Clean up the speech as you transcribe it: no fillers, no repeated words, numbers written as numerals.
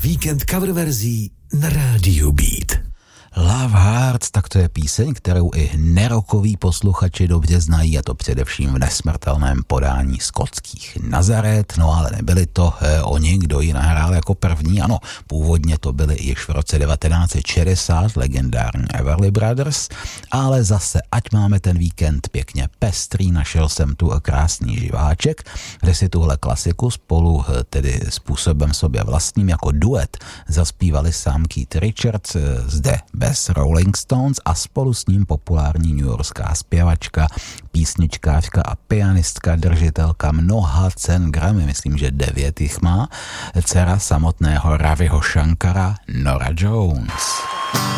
Víkend coververzí na rádiu Beat. Love Hearts, tak to je píseň, kterou i nerokoví posluchači dobře znají, a to především v nesmrtelném podání skotských Nazaret, no ale nebyli to oni, kdo ji nahrál jako první, ano, původně to byli již v roce 1960 legendární Everly Brothers, ale zase, ať máme ten víkend pěkně pestrý, našel jsem tu krásný živáček, kde si tuhle klasiku spolu tedy způsobem sobě vlastním jako duet zaspívali sám Keith Richards, zde bez Rolling Stones, a spolu s ním populární newyorská zpěvačka, písničkářka a pianistka, držitelka mnoha cen Grammy, myslím, že 9 jich má, dcera samotného Raviho Shankara, Norah Jones.